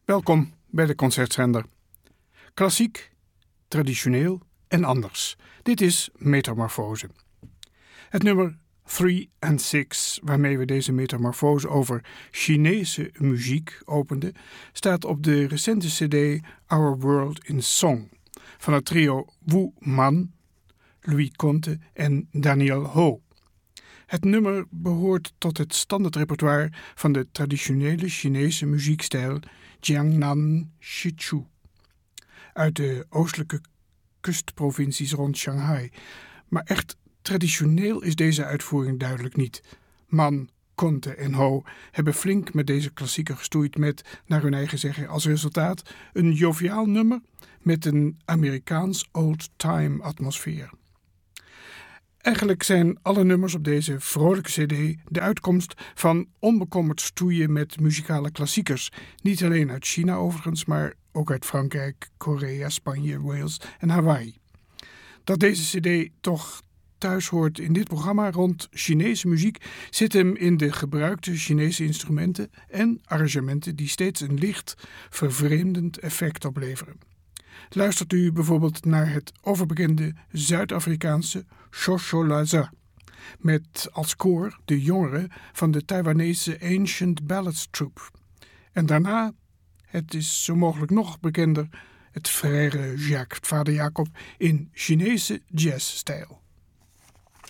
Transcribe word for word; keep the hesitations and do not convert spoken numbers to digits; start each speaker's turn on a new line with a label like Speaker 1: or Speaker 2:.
Speaker 1: Welkom bij de Concertzender. Klassiek, traditioneel en anders. Dit is Metamorfose. Het nummer three and six, waarmee we deze metamorfose over Chinese muziek openden, staat op de recente cd Our World in Song van het trio Wu Man, Louis Conte en Daniel Ho. Het nummer behoort tot het standaardrepertoire van de traditionele Chinese muziekstijl Jiangnan Shichu uit de oostelijke kustprovincies rond Shanghai. Maar echt traditioneel is deze uitvoering duidelijk niet. Man, Conte en Ho hebben flink met deze klassieker gestoeid met, naar hun eigen zeggen, als resultaat een joviaal nummer met een Amerikaans old-time atmosfeer. Eigenlijk zijn alle nummers op deze vrolijke cd de uitkomst van onbekommerd stoeien met muzikale klassiekers. Niet alleen uit China overigens, maar ook uit Frankrijk, Korea, Spanje, Wales en Hawaii. Dat deze cd toch thuis hoort in dit programma rond Chinese muziek zit hem in de gebruikte Chinese instrumenten en arrangementen die steeds een licht, vervreemdend effect opleveren. Luistert u bijvoorbeeld naar het overbekende Zuid-Afrikaanse Shosholaza, met als koor de jongeren van de Taiwanese Ancient Ballads Troupe. En daarna, het is zo mogelijk nog bekender, het Frère Jacques, vader Jacob, in Chinese jazzstijl.